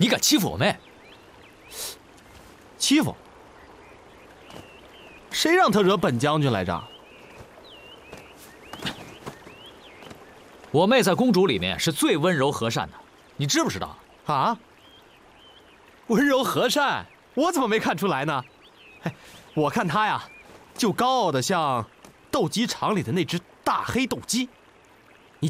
你敢欺负我妹？ 欺负？谁让他惹本将军来着？ 我妹在公主里面是最温柔和善的，你知不知道？ 啊？温柔和善，我怎么没看出来呢？哎，我看她呀，就高傲的像斗鸡场里的那只大黑斗鸡。